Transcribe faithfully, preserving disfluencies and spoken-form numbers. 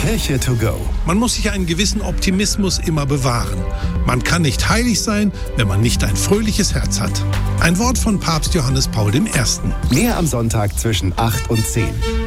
Kirche to go. Man muss sich einen gewissen Optimismus immer bewahren. Man kann nicht heilig sein, wenn man nicht ein fröhliches Herz hat. Ein Wort von Papst Johannes Paul der Erste. Mehr am Sonntag zwischen acht und zehn.